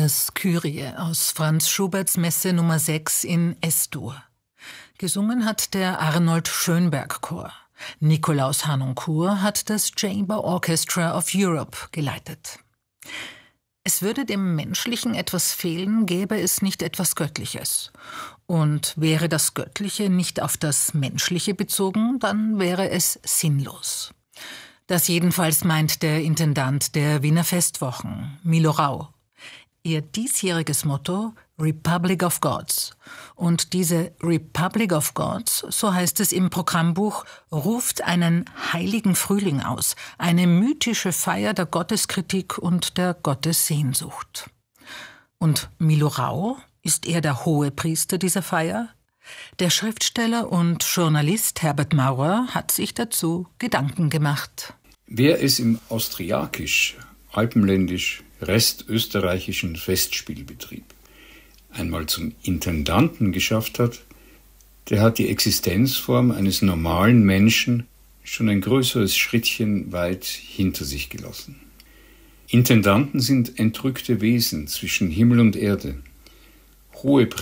das Kyrie aus Franz Schuberts Messe Nummer 6 in S-Dur. Gesungen hat der Arnold Schönberg Chor. Nikolaus Harnoncourt hat das Chamber Orchestra of Europe geleitet. Es würde dem Menschlichen etwas fehlen, gäbe es nicht etwas Göttliches. Und wäre das Göttliche nicht auf das Menschliche bezogen, dann wäre es sinnlos. Das jedenfalls meint der Intendant der Wiener Festwochen, Milo Rau. Ihr diesjähriges Motto: Republic of Gods. Und diese Republic of Gods, so heißt es im Programmbuch, ruft einen heiligen Frühling aus, eine mythische Feier der Gotteskritik und der Gottessehnsucht. Und Milo Rau, ist er der Hohepriester dieser Feier? Der Schriftsteller und Journalist Herbert Maurer hat sich dazu Gedanken gemacht. Wer es im austriakisch-alpenländisch-restösterreichischen Festspielbetrieb einmal zum Intendanten geschafft hat, der hat die Existenzform eines normalen Menschen schon ein größeres Schrittchen weit hinter sich gelassen. Intendanten sind entrückte Wesen zwischen Himmel und Erde, hohe